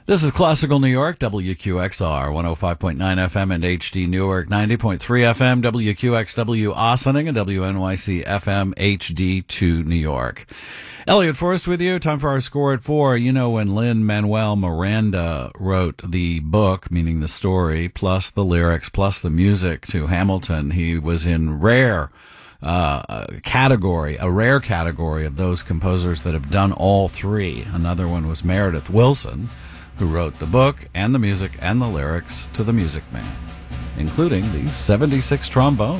This is Classical New York, WQXR, 105.9 FM and HD Newark, 90.3 FM, WQXW Ossining, and WNYC FM HD2 New York. Elliot Forrest with you. Time for our score at 4. You know, when Lin-Manuel Miranda wrote the book, meaning the story, plus the lyrics, plus the music to Hamilton, he was in a rare category of those composers that have done all three. Another one was Meredith Willson, who wrote the book and the music and the lyrics to The Music Man, including the 76 trombone.